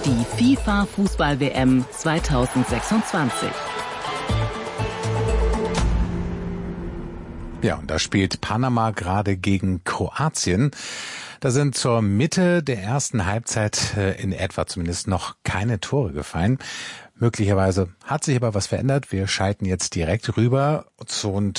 die FIFA-Fußball-WM 2026. Ja, und da spielt Panama gerade gegen Kroatien. Da sind zur Mitte der ersten Halbzeit in etwa zumindest noch keine Tore gefallen. Möglicherweise hat sich aber was verändert. Wir schalten jetzt direkt rüber zu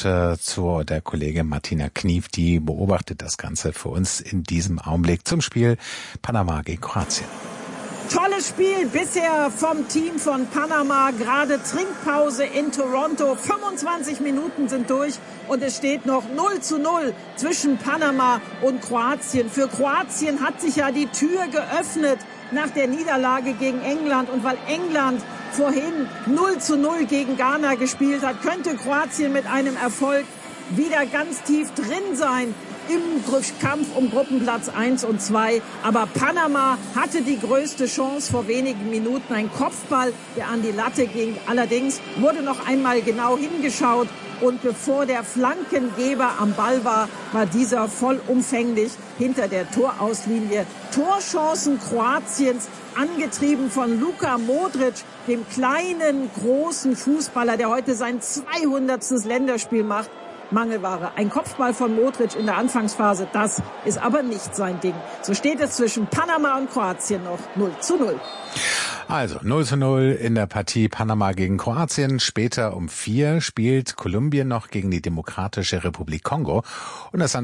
der Kollegin Martina Knief, die beobachtet das Ganze für uns in diesem Augenblick zum Spiel Panama gegen Kroatien. Tolles Spiel bisher vom Team von Panama. Gerade Trinkpause in Toronto. 25 Minuten sind durch und es steht noch 0:0 zwischen Panama und Kroatien. Für Kroatien hat sich ja die Tür geöffnet nach der Niederlage gegen England. Und weil England vorhin 0:0 gegen Ghana gespielt hat, könnte Kroatien mit einem Erfolg wieder ganz tief drin sein im Kampf um Gruppenplatz 1 und 2. Aber Panama hatte die größte Chance vor wenigen Minuten. Ein Kopfball, der an die Latte ging. Allerdings wurde noch einmal genau hingeschaut. Und bevor der Flankengeber am Ball war, war dieser vollumfänglich hinter der Torauslinie. Torchancen Kroatiens, angetrieben von Luka Modric, dem kleinen, großen Fußballer, der heute sein 200. Länderspiel macht. Mangelware. Ein Kopfball von Modric in der Anfangsphase, das ist aber nicht sein Ding. So steht es zwischen Panama und Kroatien noch 0:0. Also 0:0 in der Partie Panama gegen Kroatien. Später um 4 spielt Kolumbien noch gegen die Demokratische Republik Kongo. Und es hat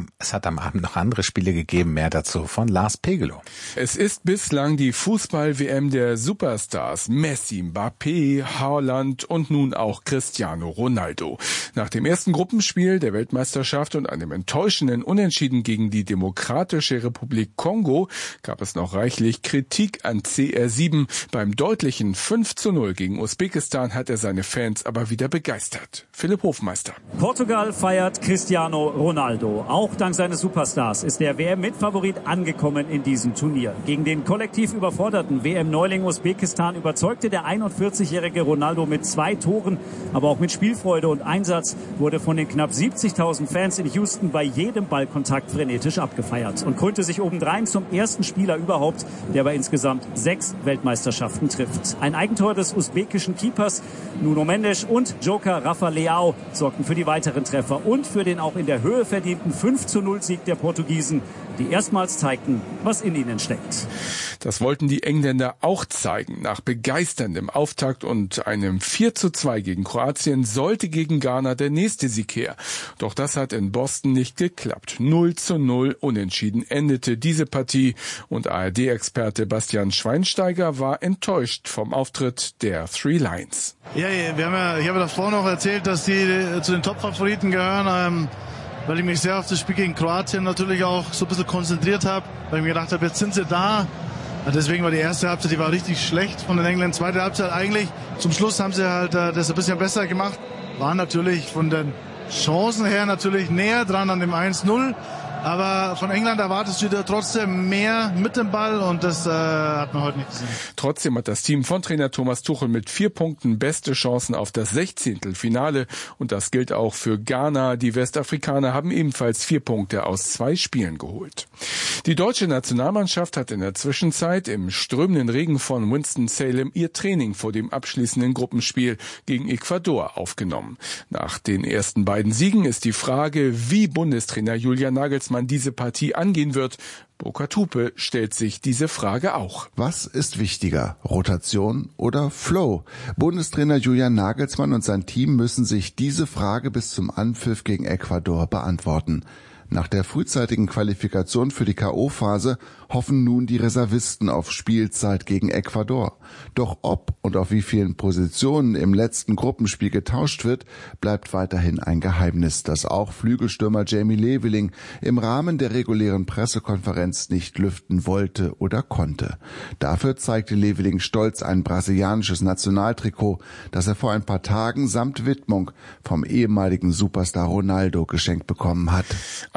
am Abend noch andere Spiele gegeben. Mehr dazu von Lars Pegelow. Es ist bislang die Fußball-WM der Superstars. Messi, Mbappé, Haaland und nun auch Cristiano Ronaldo. Nach dem ersten Gruppenspiel der Weltmeisterschaft und einem enttäuschenden Unentschieden gegen die Demokratische Republik Kongo gab es noch reichlich Kritik an CR7. Beim deutlichen 5:0 gegen Usbekistan hat er seine Fans aber wieder begeistert. Philipp Hofmeister. Portugal feiert Cristiano Ronaldo. Auch dank seines Superstars ist der WM-Mitfavorit angekommen in diesem Turnier. Gegen den kollektiv überforderten WM-Neuling Usbekistan überzeugte der 41-jährige Ronaldo mit 2 Toren, aber auch mit Spielfreude und Einsatz wurde von den knapp 70.000 Fans in Houston bei jedem Ballkontakt frenetisch abgefeiert und krönte sich obendrein zum ersten Spieler überhaupt, der bei insgesamt 6 Weltmeisterschaften trifft. Ein Eigentor des usbekischen Keepers Nuno Mendes und Joker Rafa Leao sorgten für die weiteren Treffer und für den auch in der Höhe verdienten 5:0-Sieg der Portugiesen, die erstmals zeigten, was in ihnen steckt. Das wollten die Engländer auch zeigen. Nach begeisterndem Auftakt und einem 4:2 gegen Kroatien sollte gegen Ghana der nächste Sieg her. Doch das hat in Boston nicht geklappt. 0:0 unentschieden endete diese Partie und ARD-Experte Bastian Schweinsteiger war enttäuscht vom Auftritt der Three Lions. Ja, ich habe davor noch erzählt, dass die zu den Top-Favoriten gehören, weil ich mich sehr auf das Spiel gegen Kroatien natürlich auch so ein bisschen konzentriert habe, weil ich mir gedacht habe, jetzt sind sie da. Deswegen war die erste Halbzeit, die war richtig schlecht von den Engländern. Zweite Halbzeit eigentlich, zum Schluss haben sie halt das ein bisschen besser gemacht. Waren natürlich von den Chancen her natürlich näher dran an dem 1:0. Aber von England erwartest du dir trotzdem mehr mit dem Ball und das hat man heute nicht gesehen. Trotzdem hat das Team von Trainer Thomas Tuchel mit 4 Punkten beste Chancen auf das 16. Finale und das gilt auch für Ghana. Die Westafrikaner haben ebenfalls 4 Punkte aus 2 Spielen geholt. Die deutsche Nationalmannschaft hat in der Zwischenzeit im strömenden Regen von Winston-Salem ihr Training vor dem abschließenden Gruppenspiel gegen Ecuador aufgenommen. Nach den ersten beiden Siegen ist die Frage, wie Bundestrainer Julian Nagelsmann diese Partie angehen wird. Burkhard Hupe stellt sich diese Frage auch. Was ist wichtiger, Rotation oder Flow? Bundestrainer Julian Nagelsmann und sein Team müssen sich diese Frage bis zum Anpfiff gegen Ecuador beantworten. Nach der frühzeitigen Qualifikation für die K.O.-Phase hoffen nun die Reservisten auf Spielzeit gegen Ecuador. Doch ob und auf wie vielen Positionen im letzten Gruppenspiel getauscht wird, bleibt weiterhin ein Geheimnis, das auch Flügelstürmer Jamie Leveling im Rahmen der regulären Pressekonferenz nicht lüften wollte oder konnte. Dafür zeigte Leveling stolz ein brasilianisches Nationaltrikot, das er vor ein paar Tagen samt Widmung vom ehemaligen Superstar Ronaldo geschenkt bekommen hat.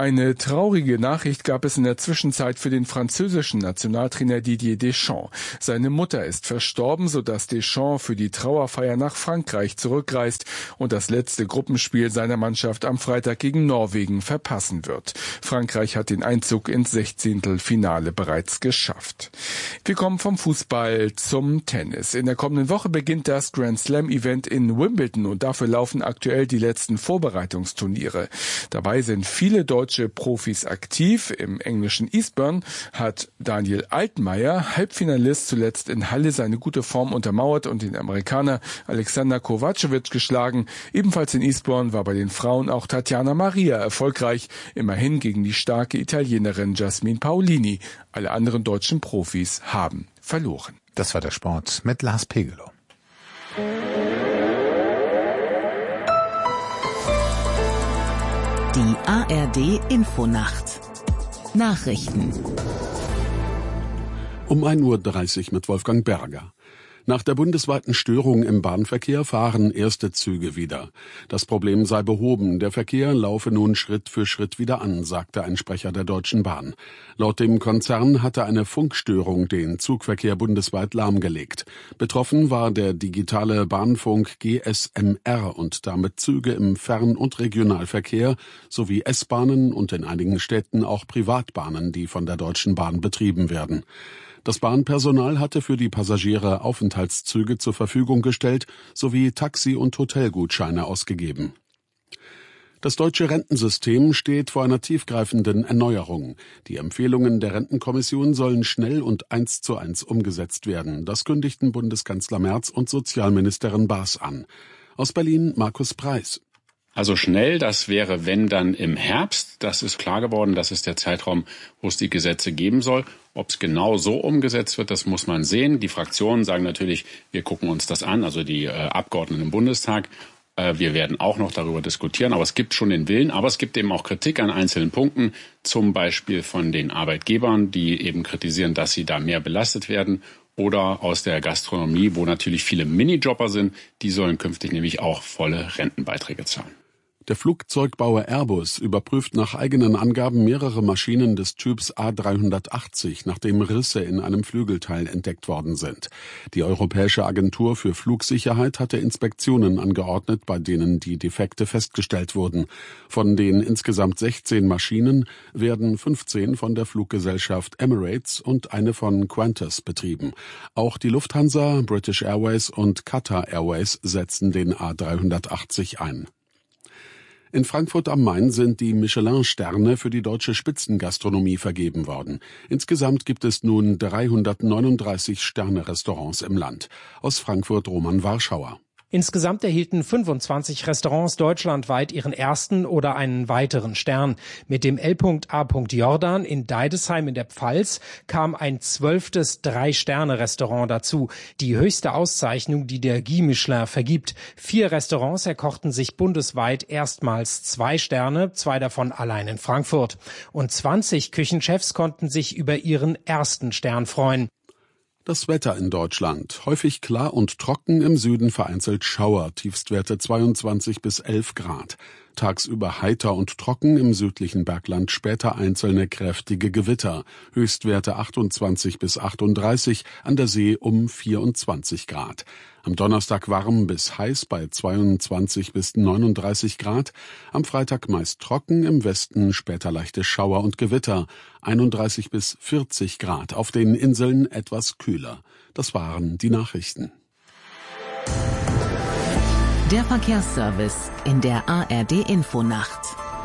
Eine traurige Nachricht gab es in der Zwischenzeit für den französischen Nationaltrainer Didier Deschamps. Seine Mutter ist verstorben, sodass Deschamps für die Trauerfeier nach Frankreich zurückreist und das letzte Gruppenspiel seiner Mannschaft am Freitag gegen Norwegen verpassen wird. Frankreich hat den Einzug ins 16. Finale bereits geschafft. Wir kommen vom Fußball zum Tennis. In der kommenden Woche beginnt das Grand Slam Event in Wimbledon und dafür laufen aktuell die letzten Vorbereitungsturniere. Dabei sind viele deutsche Profis aktiv. Im englischen Eastbourne hat Daniel Altmaier, Halbfinalist, zuletzt in Halle seine gute Form untermauert und den Amerikaner Alexander Kovacevic geschlagen. Ebenfalls in Eastbourne war bei den Frauen auch Tatjana Maria erfolgreich, immerhin gegen die starke Italienerin Jasmine Paolini. Alle anderen deutschen Profis haben verloren. Das war der Sport mit Lars Pegelow. Die ARD Infonacht. Nachrichten. Um 1:30 Uhr mit Wolfgang Berger. Nach der bundesweiten Störung im Bahnverkehr fahren erste Züge wieder. Das Problem sei behoben, der Verkehr laufe nun Schritt für Schritt wieder an, sagte ein Sprecher der Deutschen Bahn. Laut dem Konzern hatte eine Funkstörung den Zugverkehr bundesweit lahmgelegt. Betroffen war der digitale Bahnfunk GSMR und damit Züge im Fern- und Regionalverkehr sowie S-Bahnen und in einigen Städten auch Privatbahnen, die von der Deutschen Bahn betrieben werden. Das Bahnpersonal hatte für die Passagiere Aufenthaltszüge zur Verfügung gestellt sowie Taxi- und Hotelgutscheine ausgegeben. Das deutsche Rentensystem steht vor einer tiefgreifenden Erneuerung. Die Empfehlungen der Rentenkommission sollen schnell und 1:1 umgesetzt werden. Das kündigten Bundeskanzler Merz und Sozialministerin Baas an. Aus Berlin Markus Preis. Also schnell, das wäre, wenn dann im Herbst. Das ist klar geworden, das ist der Zeitraum, wo es die Gesetze geben soll. Ob es genau so umgesetzt wird, das muss man sehen. Die Fraktionen sagen natürlich, wir gucken uns das an, also die Abgeordneten im Bundestag. Wir werden auch noch darüber diskutieren, aber es gibt schon den Willen. Aber es gibt eben auch Kritik an einzelnen Punkten, zum Beispiel von den Arbeitgebern, die eben kritisieren, dass sie da mehr belastet werden. Oder aus der Gastronomie, wo natürlich viele Minijobber sind, die sollen künftig nämlich auch volle Rentenbeiträge zahlen. Der Flugzeugbauer Airbus überprüft nach eigenen Angaben mehrere Maschinen des Typs A380, nachdem Risse in einem Flügelteil entdeckt worden sind. Die Europäische Agentur für Flugsicherheit hatte Inspektionen angeordnet, bei denen die Defekte festgestellt wurden. Von den insgesamt 16 Maschinen werden 15 von der Fluggesellschaft Emirates und eine von Qantas betrieben. Auch die Lufthansa, British Airways und Qatar Airways setzen den A380 ein. In Frankfurt am Main sind die Michelin-Sterne für die deutsche Spitzengastronomie vergeben worden. Insgesamt gibt es nun 339 Sterne-Restaurants im Land. Aus Frankfurt Roman Warschauer. Insgesamt erhielten 25 Restaurants deutschlandweit ihren ersten oder einen weiteren Stern. Mit dem L.A. Jordan in Deidesheim in der Pfalz kam ein 12. 3-Sterne-Restaurant dazu. Die höchste Auszeichnung, die der Guy Michelin vergibt. 4 Restaurants erkochten sich bundesweit erstmals 2 Sterne, 2 davon allein in Frankfurt. Und 20 Küchenchefs konnten sich über ihren ersten Stern freuen. Das Wetter in Deutschland. Häufig klar und trocken, im Süden vereinzelt Schauer, Tiefstwerte 22 bis 11 Grad. Tagsüber heiter und trocken, im südlichen Bergland später einzelne kräftige Gewitter. Höchstwerte 28 bis 38, an der See um 24 Grad. Am Donnerstag warm bis heiß bei 22 bis 39 Grad. Am Freitag meist trocken, im Westen später leichte Schauer und Gewitter. 31 bis 40 Grad, auf den Inseln etwas kühler. Das waren die Nachrichten. Der Verkehrsservice in der ARD Infonacht.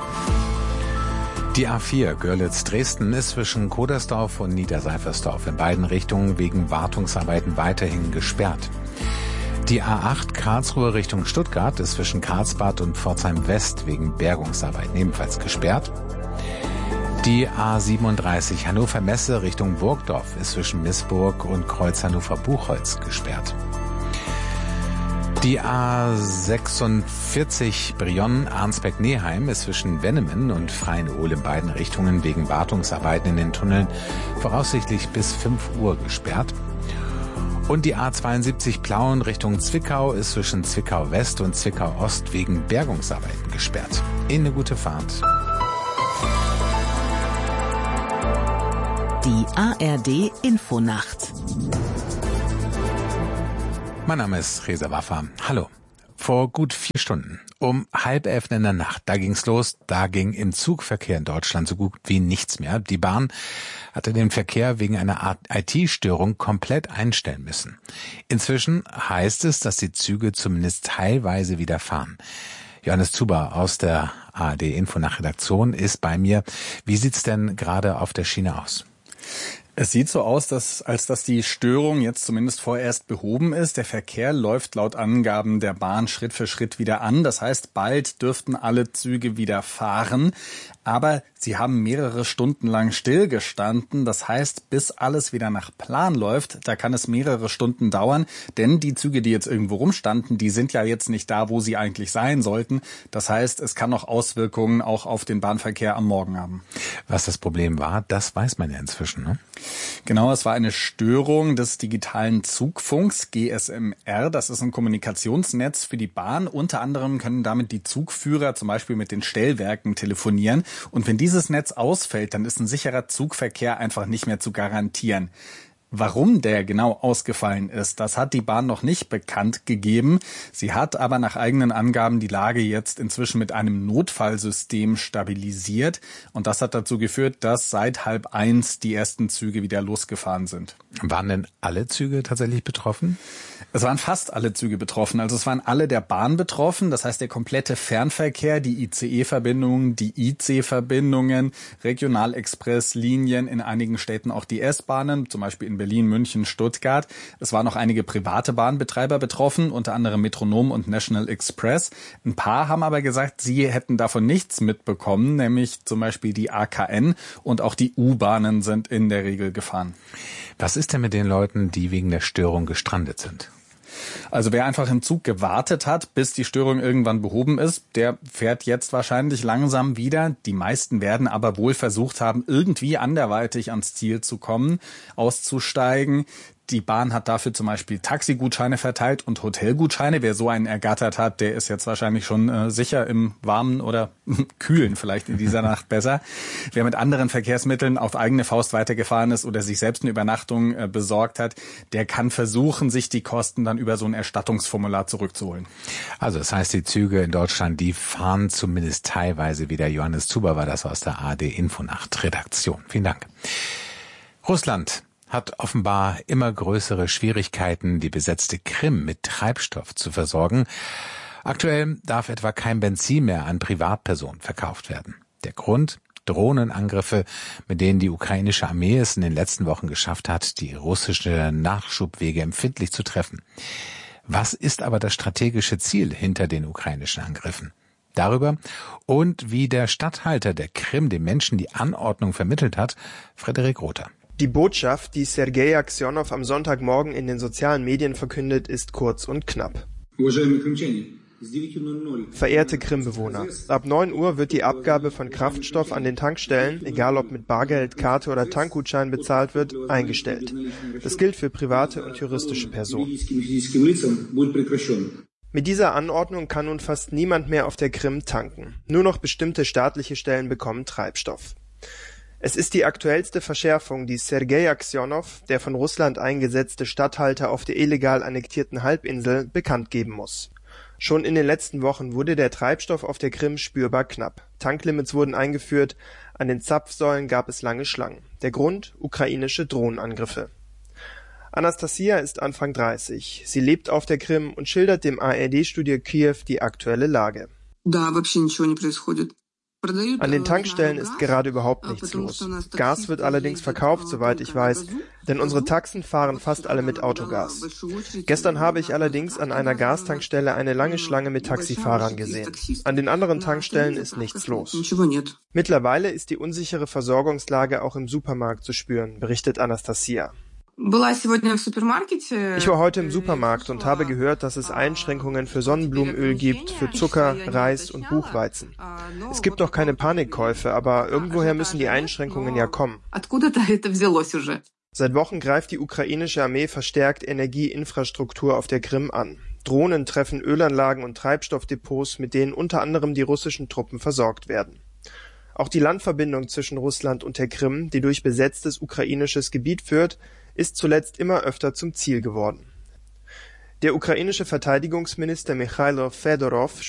Die A4 Görlitz-Dresden ist zwischen Kodersdorf und Niederseifersdorf in beiden Richtungen wegen Wartungsarbeiten weiterhin gesperrt. Die A8 Karlsruhe Richtung Stuttgart ist zwischen Karlsbad und Pforzheim West wegen Bergungsarbeiten ebenfalls gesperrt. Die A37 Hannover Messe Richtung Burgdorf ist zwischen Missburg und Kreuz Hannover-Buchholz gesperrt. Die A46 Brionn-Arnsberg-Neheim ist zwischen Wennemen und Freien-Ohl in beiden Richtungen wegen Wartungsarbeiten in den Tunneln voraussichtlich bis 5 Uhr gesperrt. Und die A72 Plauen Richtung Zwickau ist zwischen Zwickau West und Zwickau Ost wegen Bergungsarbeiten gesperrt. Eine gute Fahrt. Die ARD Infonacht. Mein Name ist Reza Waffa. Hallo. Vor gut 4 Stunden, um 10:30 in der Nacht, da ging's los, da ging im Zugverkehr in Deutschland so gut wie nichts mehr. Die Bahn hatte den Verkehr wegen einer Art IT-Störung komplett einstellen müssen. Inzwischen heißt es, dass die Züge zumindest teilweise wieder fahren. Johannes Zuber aus der ARD Infonacht-Redaktion ist bei mir. Wie sieht's denn gerade auf der Schiene aus? Es sieht so aus, als dass die Störung jetzt zumindest vorerst behoben ist. Der Verkehr läuft laut Angaben der Bahn Schritt für Schritt wieder an. Das heißt, bald dürften alle Züge wieder fahren. Aber sie haben mehrere Stunden lang stillgestanden. Das heißt, bis alles wieder nach Plan läuft, da kann es mehrere Stunden dauern. Denn die Züge, die jetzt irgendwo rumstanden, die sind ja jetzt nicht da, wo sie eigentlich sein sollten. Das heißt, es kann noch Auswirkungen auch auf den Bahnverkehr am Morgen haben. Was das Problem war, das weiß man ja inzwischen, ne? Genau, es war eine Störung des digitalen Zugfunks, GSMR. Das ist ein Kommunikationsnetz für die Bahn. Unter anderem können damit die Zugführer zum Beispiel mit den Stellwerken telefonieren. Und wenn dieses Netz ausfällt, dann ist ein sicherer Zugverkehr einfach nicht mehr zu garantieren. Warum der genau ausgefallen ist, das hat die Bahn noch nicht bekannt gegeben. Sie hat aber nach eigenen Angaben die Lage jetzt inzwischen mit einem Notfallsystem stabilisiert. Und das hat dazu geführt, dass seit 12:30 die ersten Züge wieder losgefahren sind. Waren denn alle Züge tatsächlich betroffen? Es waren fast alle Züge betroffen. Also es waren alle der Bahn betroffen. Das heißt, der komplette Fernverkehr, die ICE-Verbindungen, die IC-Verbindungen, Regionalexpress-Linien, in einigen Städten auch die S-Bahnen, zum Beispiel in Berlin, München, Stuttgart. Es waren noch einige private Bahnbetreiber betroffen, unter anderem Metronom und National Express. Ein paar haben aber gesagt, sie hätten davon nichts mitbekommen, nämlich zum Beispiel die AKN und auch die U-Bahnen sind in der Regel gefahren. Was ist denn mit den Leuten, die wegen der Störung gestrandet sind? Also wer einfach im Zug gewartet hat, bis die Störung irgendwann behoben ist, der fährt jetzt wahrscheinlich langsam wieder. Die meisten werden aber wohl versucht haben, irgendwie anderweitig ans Ziel zu kommen, auszusteigen. Die Bahn hat dafür zum Beispiel Taxigutscheine verteilt und Hotelgutscheine. Wer so einen ergattert hat, der ist jetzt wahrscheinlich schon sicher im Warmen oder Kühlen vielleicht in dieser Nacht besser. Wer mit anderen Verkehrsmitteln auf eigene Faust weitergefahren ist oder sich selbst eine Übernachtung besorgt hat, der kann versuchen, sich die Kosten dann über so ein Erstattungsformular zurückzuholen. Also das heißt, die Züge in Deutschland, die fahren zumindest teilweise wieder. Johannes Zuber war das aus der ARD Infonacht Redaktion. Vielen Dank. Russland hat offenbar immer größere Schwierigkeiten, die besetzte Krim mit Treibstoff zu versorgen. Aktuell darf etwa kein Benzin mehr an Privatpersonen verkauft werden. Der Grund? Drohnenangriffe, mit denen die ukrainische Armee es in den letzten Wochen geschafft hat, die russische Nachschubwege empfindlich zu treffen. Was ist aber das strategische Ziel hinter den ukrainischen Angriffen? Darüber und wie der Statthalter der Krim den Menschen die Anordnung vermittelt hat, Frederik Rother. Die Botschaft, die Sergei Aksionow am Sonntagmorgen in den sozialen Medien verkündet, ist kurz und knapp. Verehrte Krimbewohner, ab 9 Uhr wird die Abgabe von Kraftstoff an den Tankstellen, egal ob mit Bargeld, Karte oder Tankgutschein bezahlt wird, eingestellt. Das gilt für private und juristische Personen. Mit dieser Anordnung kann nun fast niemand mehr auf der Krim tanken. Nur noch bestimmte staatliche Stellen bekommen Treibstoff. Es ist die aktuellste Verschärfung, die Sergei Aksionow, der von Russland eingesetzte Statthalter auf der illegal annektierten Halbinsel, bekannt geben muss. Schon in den letzten Wochen wurde der Treibstoff auf der Krim spürbar knapp. Tanklimits wurden eingeführt, an den Zapfsäulen gab es lange Schlangen. Der Grund? Ukrainische Drohnenangriffe. Anastasia ist Anfang 30. Sie lebt auf der Krim und schildert dem ARD-Studio Kiew die aktuelle Lage. An den Tankstellen ist gerade überhaupt nichts los. Gas wird allerdings verkauft, soweit ich weiß, denn unsere Taxen fahren fast alle mit Autogas. Gestern habe ich allerdings an einer Gastankstelle eine lange Schlange mit Taxifahrern gesehen. An den anderen Tankstellen ist nichts los. Mittlerweile ist die unsichere Versorgungslage auch im Supermarkt zu spüren, berichtet Anastasia. Ich war heute im Supermarkt und habe gehört, dass es Einschränkungen für Sonnenblumenöl gibt, für Zucker, Reis und Buchweizen. Es gibt noch keine Panikkäufe, aber irgendwoher müssen die Einschränkungen ja kommen. Seit Wochen greift die ukrainische Armee verstärkt Energieinfrastruktur auf der Krim an. Drohnen treffen Ölanlagen und Treibstoffdepots, mit denen unter anderem die russischen Truppen versorgt werden. Auch die Landverbindung zwischen Russland und der Krim, die durch besetztes ukrainisches Gebiet führt, ist zuletzt immer öfter zum Ziel geworden. Der ukrainische Verteidigungsminister Michailo Fedorov